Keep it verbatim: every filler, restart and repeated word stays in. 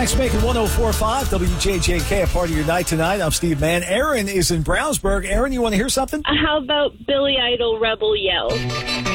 Thanks for making one oh four point five W J J K a part of your night tonight. I'm Steve Mann. Aaron is in Brownsburg. Aaron, you want to hear something? How about Billy Idol Rebel Yell?